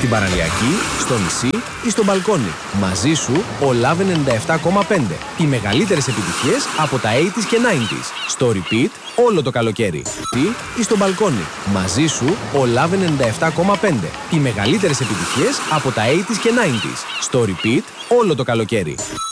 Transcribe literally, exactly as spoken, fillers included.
Στην παραλιακή, στο νησί ή στο μπαλκόνι. Μαζί σου ο Love ενενήντα επτά κόμμα πέντε. Οι μεγαλύτερες επιτυχίες από τα ογδόντα και ενενήντα. Στο repeat όλο το καλοκαίρι. Τι ή στο μπαλκόνι. Μαζί σου ο Love ενενήντα επτά κόμμα πέντε. Οι μεγαλύτερες επιτυχίες από τα ογδόντα και ενενήντα. Στο repeat όλο το καλοκαίρι.